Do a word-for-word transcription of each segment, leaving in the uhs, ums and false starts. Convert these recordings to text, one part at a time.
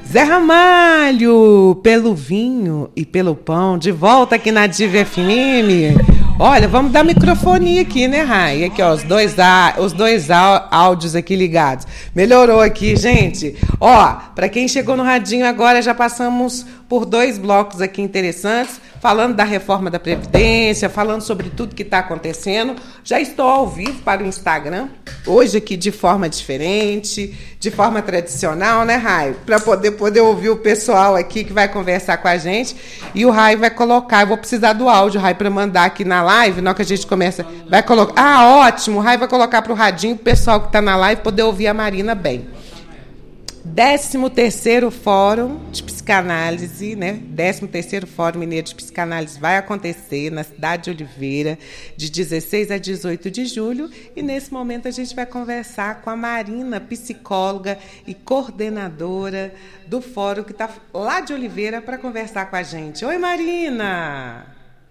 Zé Ramalho, pelo vinho e pelo pão, de volta aqui na Diva F M. Olha, vamos dar microfonia aqui, né, Rai? Aqui, ó, os dois, á- os dois á- áudios aqui ligados. Melhorou aqui, gente. Ó, para quem chegou no radinho agora, já passamos por dois blocos aqui interessantes, falando da reforma da Previdência, falando sobre tudo que está acontecendo. Já estou ao vivo para o Instagram, hoje aqui de forma diferente, de forma tradicional, né, Rai? Para poder, poder ouvir o pessoal aqui que vai conversar com a gente. E o Rai vai colocar, eu vou precisar do áudio, Rai, para mandar aqui na live, na hora que a gente começa, vai colocar. Ah, ótimo, o Rai vai colocar para o radinho, o pessoal que está na live poder ouvir a Marina bem. décimo terceiro Fórum de Psicanálise, né? décimo terceiro Fórum Mineiro de Psicanálise vai acontecer na cidade de Oliveira, de dezesseis a dezoito de julho. E, nesse momento, a gente vai conversar com a Marina, psicóloga e coordenadora do Fórum, que está lá de Oliveira, para conversar com a gente. Oi, Marina!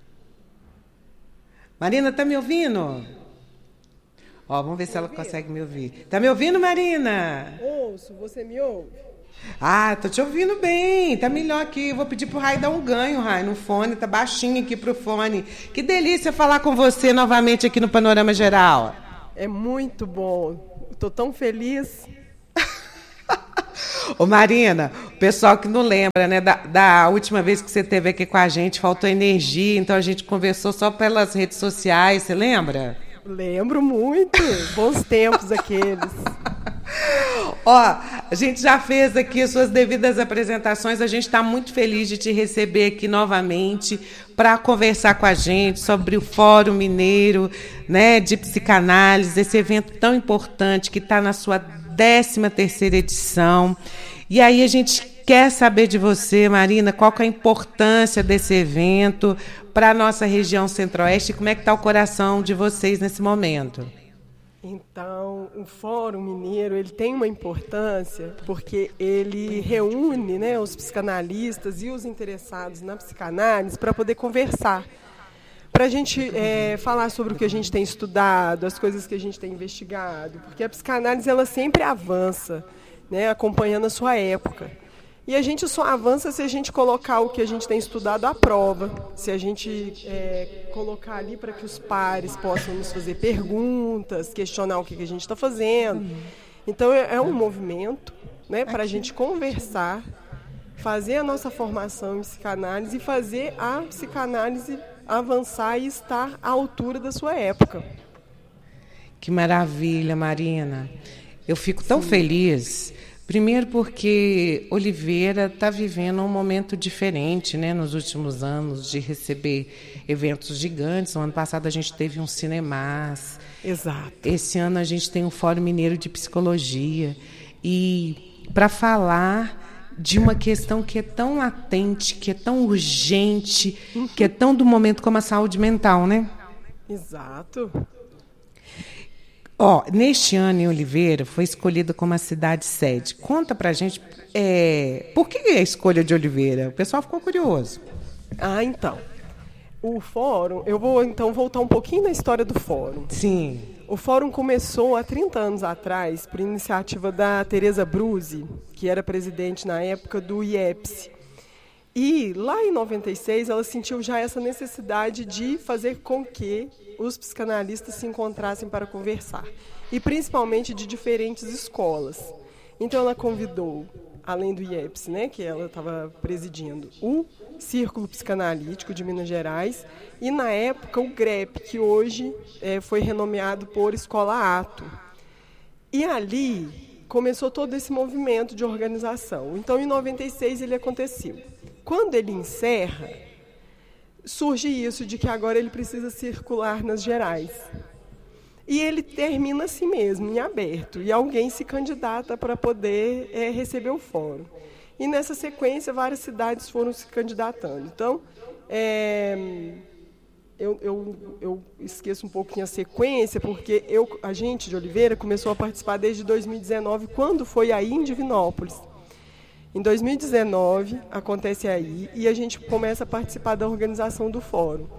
Marina, está me ouvindo? Ó, vamos ver se ela consegue me ouvir. Tá me ouvindo, Marina? Ouço, você me ouve? Ah, tô te ouvindo bem. Tá melhor aqui. Vou pedir pro Rai dar um ganho, Rai, no fone. Tá baixinho aqui pro fone. Que delícia falar com você novamente aqui no Panorama Geral. É muito bom. Tô tão feliz. Ô, Marina, o pessoal que não lembra, né, da, da última vez que você esteve aqui com a gente, faltou energia, então a gente conversou só pelas redes sociais, você lembra? Lembro muito. Bons tempos aqueles. Ó, a gente já fez aqui as suas devidas apresentações, a gente está muito feliz de te receber aqui novamente para conversar com a gente sobre o Fórum Mineiro, né, de Psicanálise, esse evento tão importante que está na sua décima terceira edição. E aí a gente quer saber de você, Marina, qual que é a importância desse evento para a nossa região centro-oeste e como é que está o coração de vocês nesse momento. Então, o Fórum Mineiro ele tem uma importância porque ele reúne, né, os psicanalistas e os interessados na psicanálise para poder conversar, para a gente é, falar sobre o que a gente tem estudado, as coisas que a gente tem investigado, porque a psicanálise ela sempre avança, né, acompanhando a sua época. E a gente só avança se a gente colocar o que a gente tem estudado à prova, se a gente é, colocar ali para que os pares possam nos fazer perguntas, questionar o que, que a gente está fazendo. Então, é, é um movimento, né, para a gente conversar, fazer a nossa formação em psicanálise e fazer a psicanálise avançar e estar à altura da sua época. Que maravilha, Marina. Eu fico tão Sim. feliz. Primeiro porque Oliveira está vivendo um momento diferente, né, nos últimos anos, de receber eventos gigantes. No ano passado a gente teve um Cinemás. Exato. Esse ano a gente tem um Fórum Mineiro de Psicologia. E para falar de uma questão que é tão latente, que é tão urgente, uhum. que é tão do momento como a saúde mental, né? Exato. Ó, neste ano, em Oliveira, foi escolhida como a cidade sede. Conta pra gente é, por que a escolha de Oliveira? O pessoal ficou curioso. Ah, então. O fórum, eu vou então voltar um pouquinho na história do fórum. Sim. O fórum começou há trinta anos atrás, por iniciativa da Tereza Bruzzi, que era presidente na época do I E P S. E lá em noventa e seis ela sentiu já essa necessidade de fazer com que os psicanalistas se encontrassem para conversar, e principalmente de diferentes escolas. Então ela convidou, além do I E P S, né, que ela estava presidindo, o Círculo Psicanalítico de Minas Gerais e, na época, o GREP, que hoje é, foi renomeado por Escola Ato. E ali começou todo esse movimento de organização. Então, em noventa e seis, ele aconteceu. Quando ele encerra, surge isso de que agora ele precisa circular nas gerais. E ele termina assim mesmo, em aberto, e alguém se candidata para poder é, receber o fórum. E nessa sequência, várias cidades foram se candidatando. Então, é, eu, eu, eu esqueço um pouquinho a sequência, porque eu, a gente de Oliveira começou a participar desde dois mil e dezenove, quando foi aí em Divinópolis. Em dois mil e dezenove, acontece aí, e a gente começa a participar da organização do fórum.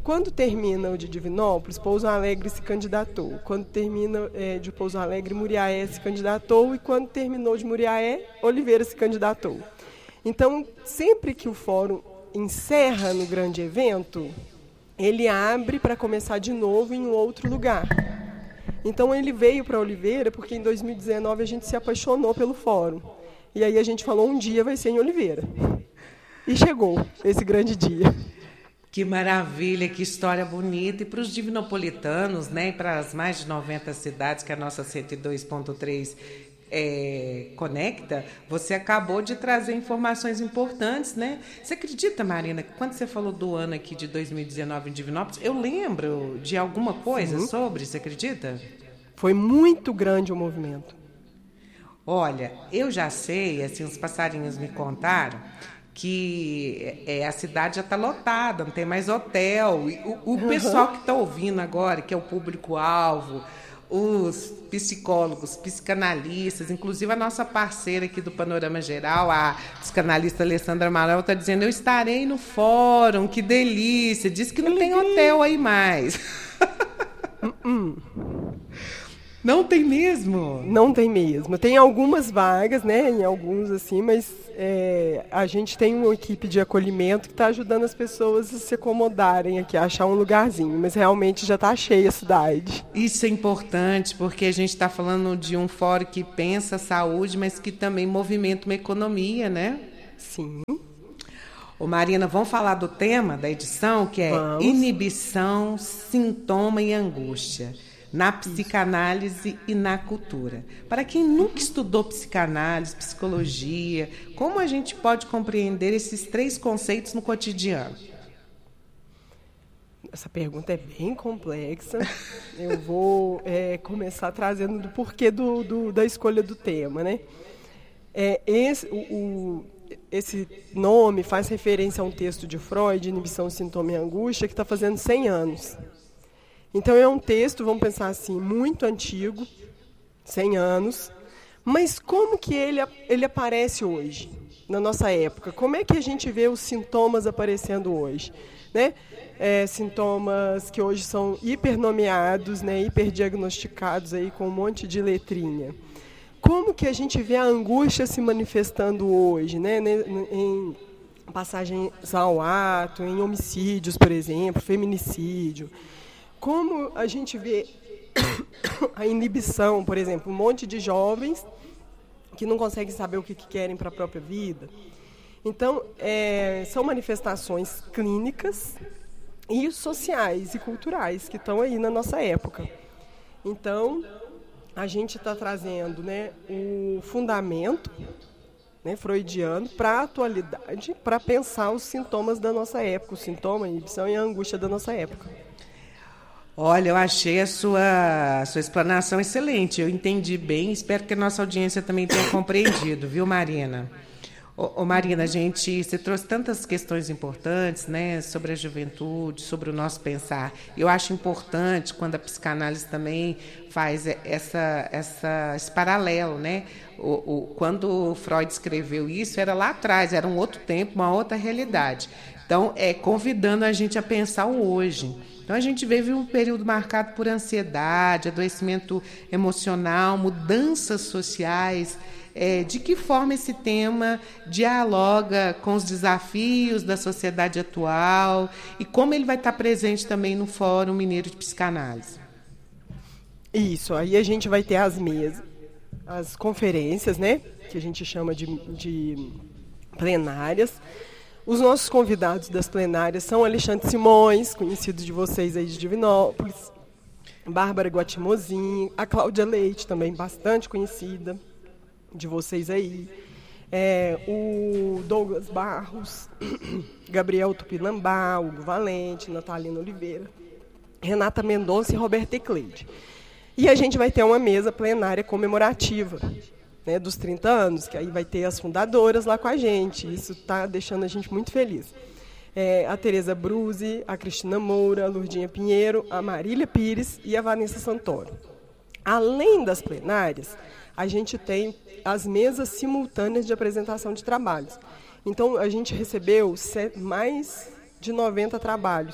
Quando termina o de Divinópolis, Pouso Alegre se candidatou. Quando termina é, de Pouso Alegre, Muriaé se candidatou. E quando terminou de Muriaé, Oliveira se candidatou. Então, sempre que o fórum encerra no grande evento, ele abre para começar de novo em um outro lugar. Então, ele veio para Oliveira porque em dois mil e dezenove a gente se apaixonou pelo fórum. E aí a gente falou, um dia vai ser em Oliveira. E chegou esse grande dia. Que maravilha, que história bonita. E para os divinopolitanos, né, e para as mais de noventa cidades que a nossa cento e dois ponto três é, conecta, você acabou de trazer informações importantes, né? Você acredita, Marina, que quando você falou do ano aqui de dois mil e dezenove em Divinópolis, eu lembro de alguma coisa Sim. sobre, você acredita? Foi muito grande o movimento. Olha, eu já sei, assim, os passarinhos me contaram, que é, a cidade já está lotada, não tem mais hotel. E o, o pessoal que está ouvindo agora, que é o público-alvo, os psicólogos, psicanalistas, inclusive a nossa parceira aqui do Panorama Geral, a psicanalista Alessandra Amaral, está dizendo, eu estarei no fórum, que delícia. Diz que não tem hotel aí mais. Uh-uh. Não tem mesmo? Não tem mesmo. Tem algumas vagas, né, em alguns assim, mas é, a gente tem uma equipe de acolhimento que está ajudando as pessoas a se acomodarem aqui, a achar um lugarzinho, mas realmente já está cheia a cidade. Isso é importante, porque a gente está falando de um fórum que pensa saúde, mas que também movimenta uma economia, né? Sim. Ô Marina, vamos falar do tema da edição, que é vamos. Inibição, sintoma e angústia. Na psicanálise e na cultura. Para quem nunca estudou psicanálise, psicologia, como a gente pode compreender esses três conceitos no cotidiano? Essa pergunta é bem complexa. Eu vou é, começar trazendo do porquê do, do, da escolha do tema, né? É, esse, o, o, esse nome faz referência a um texto de Freud, Inibição, Sintoma e Angústia, que está fazendo cem anos. Então, é um texto, vamos pensar assim, muito antigo, cem anos, mas como que ele, ele aparece hoje, na nossa época? Como é que a gente vê os sintomas aparecendo hoje? Né? É, sintomas que hoje são hipernomeados, né, hiperdiagnosticados aí, com um monte de letrinha. Como que a gente vê a angústia se manifestando hoje, né, em passagens ao ato, em homicídios, por exemplo, feminicídio? Como a gente vê a inibição, por exemplo, um monte de jovens que não conseguem saber o que querem para a própria vida. Então, é, são manifestações clínicas e sociais e culturais que estão aí na nossa época. Então, a gente está trazendo, né, o fundamento, né, freudiano para a atualidade, para pensar os sintomas da nossa época, o sintoma, a inibição e a angústia da nossa época. Olha, eu achei a sua, a sua explanação excelente. Eu entendi bem. Espero que a nossa audiência também tenha compreendido, viu, Marina? Ô, ô, Marina, a gente, você trouxe tantas questões importantes, né, sobre a juventude, sobre o nosso pensar. Eu acho importante quando a psicanálise também faz essa, essa, esse paralelo, né? O, o, quando Freud escreveu isso, era lá atrás, era um outro tempo, uma outra realidade. Então, é convidando a gente a pensar o hoje. Então, a gente vive um período marcado por ansiedade, adoecimento emocional, mudanças sociais. É, de que forma esse tema dialoga com os desafios da sociedade atual e como ele vai estar presente também no Fórum Mineiro de Psicanálise? Isso, aí a gente vai ter as mesas, as conferências, né, que a gente chama de, de plenárias. Os nossos convidados das plenárias são Alexandre Simões, conhecido de vocês aí de Divinópolis, Bárbara Guatimozin, a Cláudia Leite, também bastante conhecida de vocês aí, é, o Douglas Barros, Gabriel Tupinambá, Hugo Valente, Natalina Oliveira, Renata Mendonça e Roberta Ecleide. E a gente vai ter uma mesa plenária comemorativa, né, dos trinta anos, que aí vai ter as fundadoras lá com a gente. Isso está deixando a gente muito feliz. É, a Tereza Bruzi, a Cristina Moura, a Lurdinha Pinheiro, a Marília Pires e a Vanessa Santoro. Além das plenárias, a gente tem as mesas simultâneas de apresentação de trabalhos. Então, a gente recebeu mais de noventa trabalhos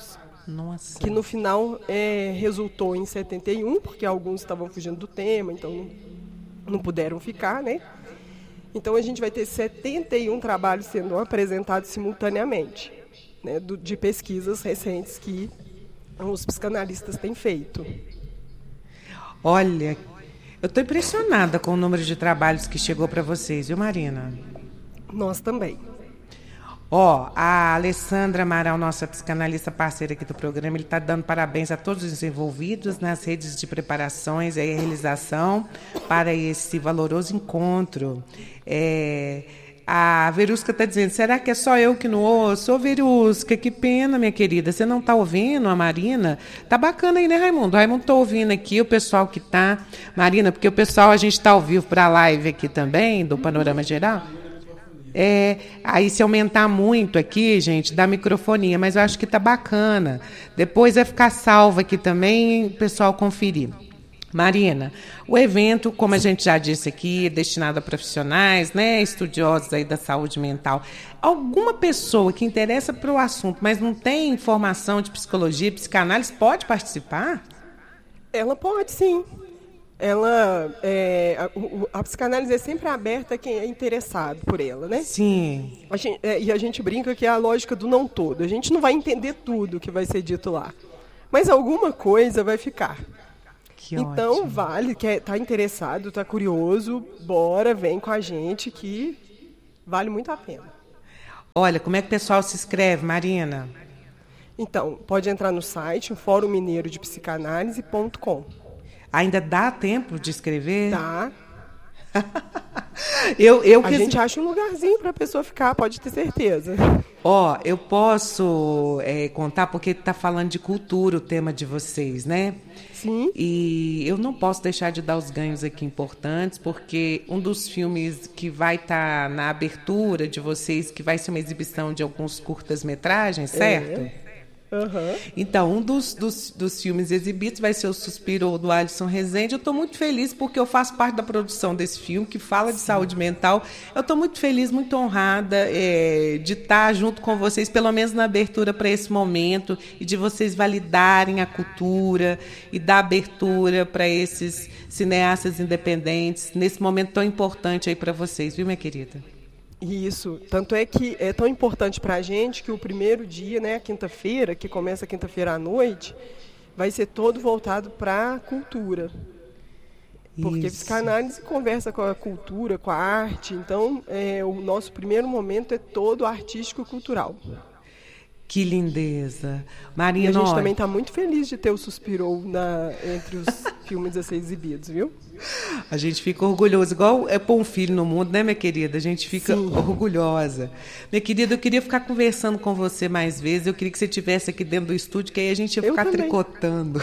Nossa. Que no final é, resultou em setenta e um, porque alguns estavam fugindo do tema, então não, não puderam ficar, né? Então a gente vai ter setenta e um trabalhos sendo apresentados simultaneamente, né, do, de pesquisas recentes que os psicanalistas têm feito. Olha, eu estou impressionada com o número de trabalhos que chegou para vocês, viu, Marina? Nós também. Ó, a Alessandra Amaral, nossa psicanalista parceira aqui do programa, ele está dando parabéns a todos os envolvidos nas redes de preparações e realização para esse valoroso encontro. É, a Verusca está dizendo, será que é só eu que não ouço? Ô, Verusca, que pena, minha querida, você não está ouvindo a Marina? Tá bacana aí, né, Raimundo? O Raimundo está ouvindo aqui, o pessoal que está. Marina, porque o pessoal, a gente está ao vivo para a live aqui também, do Panorama Geral. É, aí se aumentar muito aqui, gente, dá microfonia, mas eu acho que tá bacana. Depois vai ficar salvo aqui também, o pessoal conferir. Marina, o evento, como a gente já disse aqui, é destinado a profissionais, né, estudiosos aí da saúde mental. Alguma pessoa que interessa para o assunto, mas não tem informação de psicologia, psicanálise, pode participar? Ela pode, sim. Ela, é, a, a psicanálise é sempre aberta a quem é interessado por ela, né? Sim. A gente, é, e a gente brinca que é a lógica do não todo. A gente não vai entender tudo que vai ser dito lá, mas alguma coisa vai ficar. Que então, ótimo. Vale, quer tá interessado, tá curioso, bora, vem com a gente que vale muito a pena. Olha, como é que o pessoal se inscreve, Marina? Então, pode entrar no site, fórum mineiro de psicanálise ponto com. Ainda dá tempo de escrever? Dá. eu, eu a quis... gente acha um lugarzinho para a pessoa ficar, pode ter certeza. Ó, oh, eu posso é, contar, porque está falando de cultura o tema de vocês, né? Sim. E eu não posso deixar de dar os ganhos aqui importantes, porque um dos filmes que vai estar tá na abertura de vocês, que vai ser uma exibição de alguns curtas-metragens, certo? É. Uhum. Então, um dos, dos, dos filmes exibidos vai ser o Suspiro, do Alisson Rezende. Eu estou muito feliz porque eu faço parte da produção desse filme, que fala de Sim. saúde mental. Eu estou muito feliz, muito honrada é, de estar junto com vocês, pelo menos na abertura para esse momento, e de vocês validarem a cultura e dar abertura para esses cineastas independentes, nesse momento tão importante aí para vocês, viu, minha querida? Isso, tanto é que é tão importante para a gente que o primeiro dia, né, a quinta-feira, que começa quinta-feira à noite, vai ser todo voltado para a cultura. Porque a psicanálise conversa com a cultura, com a arte, então é, o nosso primeiro momento é todo artístico-cultural. Que lindeza. Marina, e a gente olha... também está muito feliz de ter o Suspirou na, entre os filmes a ser exibidos, viu? A gente fica orgulhoso, igual é pôr um filho no mundo, né, minha querida? A gente fica Sim. orgulhosa. Minha querida, eu queria ficar conversando com você mais vezes, eu queria que você estivesse aqui dentro do estúdio, que aí a gente ia ficar tricotando.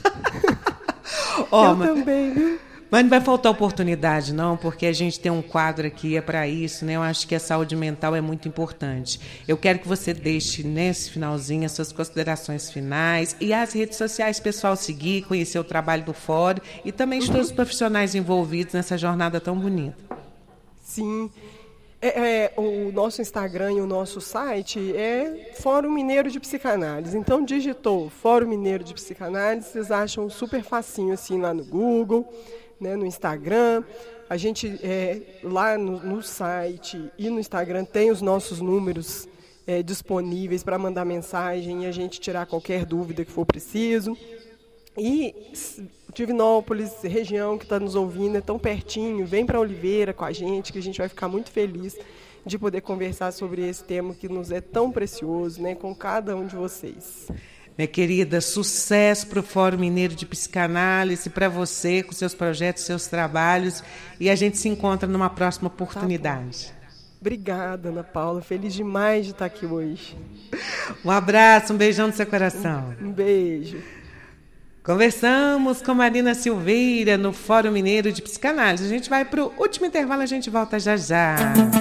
oh, eu mas... também, viu? Mas não vai faltar oportunidade, não, porque a gente tem um quadro aqui, é para isso, né? Eu acho que a saúde mental é muito importante. Eu quero que você deixe nesse finalzinho as suas considerações finais e as redes sociais, pessoal, seguir, conhecer o trabalho do Fórum e também de todos os profissionais envolvidos nessa jornada tão bonita. Sim. É, é, o nosso Instagram e o nosso site é Fórum Mineiro de Psicanálise. Então, digitou Fórum Mineiro de Psicanálise, vocês acham super facinho assim lá no Google, né, no Instagram. A gente, é, lá no, no site e no Instagram, tem os nossos números é, disponíveis para mandar mensagem e a gente tirar qualquer dúvida que for preciso. E Divinópolis, região que está nos ouvindo, é tão pertinho, vem para Oliveira com a gente, que a gente vai ficar muito feliz de poder conversar sobre esse tema que nos é tão precioso, né, com cada um de vocês. Minha querida, sucesso para o Fórum Mineiro de Psicanálise, para você, com seus projetos, seus trabalhos, e a gente se encontra numa próxima oportunidade. Tá Obrigada, Ana Paula. Feliz demais de estar aqui hoje. Um abraço, um beijão no seu coração. Um, um beijo. Conversamos com Marina Silveira no Fórum Mineiro de Psicanálise. A gente vai para o último intervalo, a gente volta já já.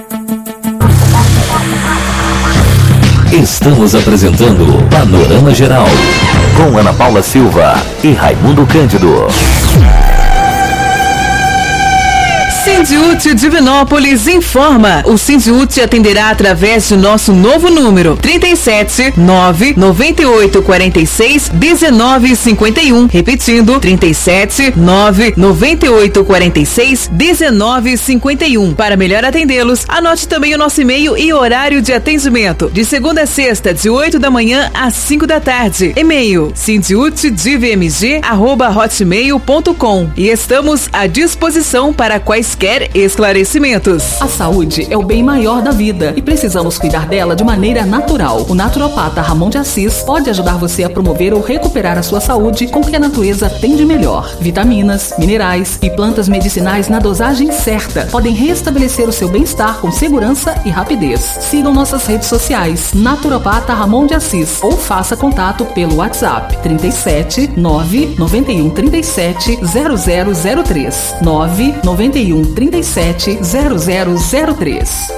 Estamos apresentando Panorama Geral, com Ana Paula Silva e Raimundo Cândido. Sindiúti Divinópolis informa. O Sindiúti atenderá através de nosso novo número trinta e sete, nove, noventa e oito, quarenta e seis, dezenove, cinquenta e um. Repetindo, trinta e sete, nove, noventa e oito, quarenta e seis, dezenove, cinquenta e um. Para melhor atendê-los, anote também o nosso e-mail e horário de atendimento. De segunda a sexta, de oito da manhã às cinco da tarde. E-mail sindiútidivmg arroba hotmail ponto com. E estamos à disposição para quaisquer esclarecimentos. A saúde é o bem maior da vida e precisamos cuidar dela de maneira natural. O naturopata Ramon de Assis pode ajudar você a promover ou recuperar a sua saúde com o que a natureza tem de melhor. Vitaminas, minerais e plantas medicinais na dosagem certa podem restabelecer o seu bem-estar com segurança e rapidez. Sigam nossas redes sociais, Naturopata Ramon de Assis, ou faça contato pelo WhatsApp trinta e sete, nove, noventa e um, trinta e sete, zero zero zero três, nove, noventa e um, trinta e sete, zero zero zero três.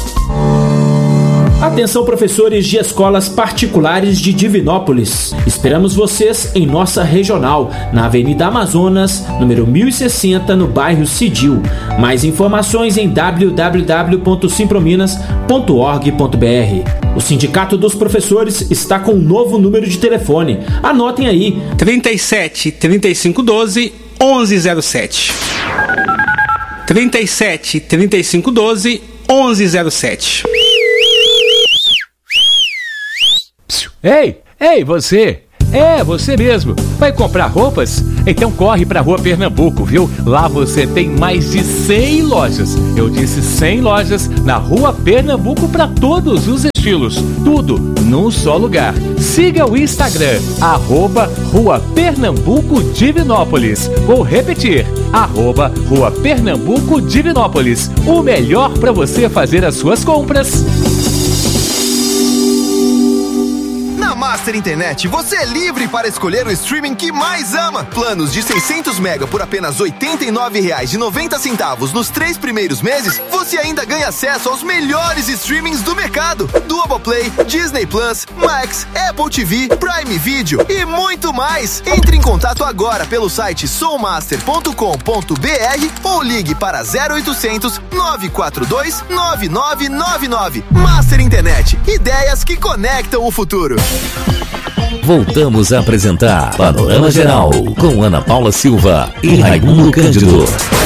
Atenção, professores de escolas particulares de Divinópolis. Esperamos vocês em nossa regional, na Avenida Amazonas, número mil e sessenta, no bairro Cidil. Mais informações em w w w ponto simprominas ponto org ponto b r. O Sindicato dos Professores está com um novo número de telefone. Anotem aí: trinta e sete, trinta e cinco, doze, onze zero sete. trinta e sete, trinta e cinco, doze, onze zero sete. Ei, ei, você! É, você mesmo. Vai comprar roupas? Então corre pra Rua Pernambuco, viu? Lá você tem mais de cem lojas. Eu disse cem lojas na Rua Pernambuco para todos os estilos. Tudo num só lugar. Siga o Instagram, arroba Rua Pernambuco Divinópolis. Vou repetir, arroba Rua Pernambuco Divinópolis. O melhor para você fazer as suas compras. Na Master Internet, você é livre para escolher o streaming que mais ama. Planos de seiscentos mega por apenas oitenta e nove reais e noventa centavos nos três primeiros meses, você ainda ganha acesso aos melhores streamings do mercado. Globoplay, Disney Plus, Max, Apple T V, Prime Video e muito mais. Entre em contato agora pelo site soulmaster ponto com ponto b r ou ligue para zero oitocentos, nove quatro dois, nove nove nove nove. Master Internet, ideias que conectam o futuro. Voltamos a apresentar Panorama Geral com Ana Paula Silva e Raimundo Cândido.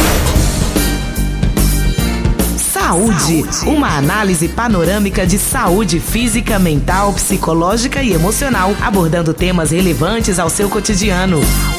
Saúde, uma análise panorâmica de saúde física, mental, psicológica e emocional, abordando temas relevantes ao seu cotidiano.